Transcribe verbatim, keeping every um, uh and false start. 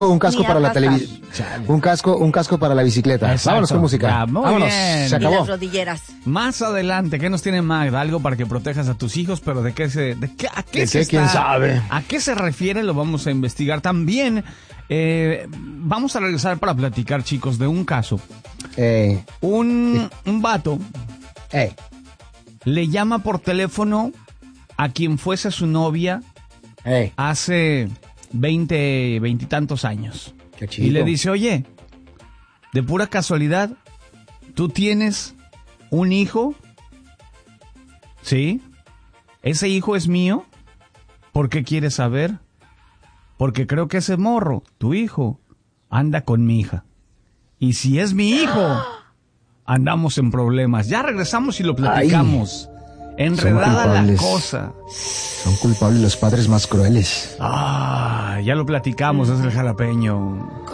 Un casco Ni para la atrasar. televisión. Un casco, un casco para la bicicleta. Exacto. Vámonos con música. Ya, muy Vámonos. bien. Se Y las acabó. rodilleras. Más adelante, ¿qué nos tiene Magda? Algo para que protejas a tus hijos, pero ¿de qué se, de qué, a qué ¿De se qué? está- ¿Quién sabe? ¿A qué se refiere? Lo vamos a investigar también. Eh, vamos a regresar para platicar, chicos, de un caso. Ey, Un, un vato ey. le llama por teléfono a quien fuese su novia Ey. hace veinte, veintitantos años. Qué chido. Y le dice, oye, de pura casualidad, ¿tú tienes un hijo? ¿Sí? ¿Ese hijo es mío? ¿Por qué quieres saber? Porque creo que ese morro, tu hijo, anda con mi hija. Y si es mi hijo, andamos en problemas. Ya regresamos y lo platicamos. Enredada la culpables. cosa. Son culpables los padres más crueles. Ah, ya lo platicamos, es el jalapeño.